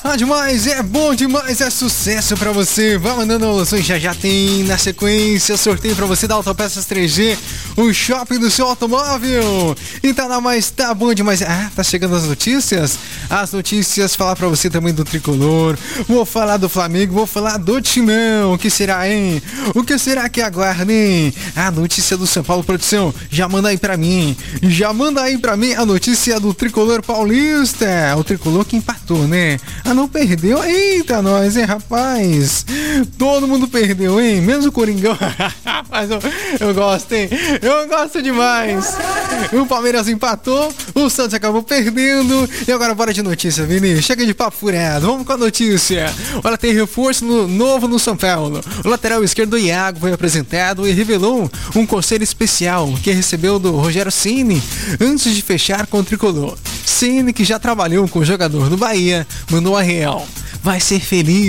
Ah, demais, é bom demais, é sucesso pra você. Vai mandando evoluções, já tem na sequência sorteio pra você da Autopeças 3G, o shopping do seu automóvel. E tá bom demais. Ah, tá chegando as notícias? As notícias, falar pra você também do Tricolor. Vou falar do Flamengo, vou falar do Timão. O que será, hein? O que será que aguarda, hein? A notícia do São Paulo, produção, já manda aí pra mim. Já manda aí pra mim a notícia do Tricolor Paulista. O Tricolor que empatou, né? Ah, não perdeu? Eita, nós, hein, rapaz? Todo mundo perdeu, hein? Menos o Coringão. Mas eu gosto, hein? Eu gosto demais. O Palmeiras empatou, o Santos acabou perdendo. E agora bora de notícia, Vini. Chega de papo furado. Vamos com a notícia. Olha, tem reforço novo no São Paulo. O lateral esquerdo Iago foi apresentado e revelou um conselho especial que recebeu do Rogério Ceni antes de fechar com o Tricolor. Ceni, que já trabalhou com o jogador do Bahia, mandou a real. Vai ser feliz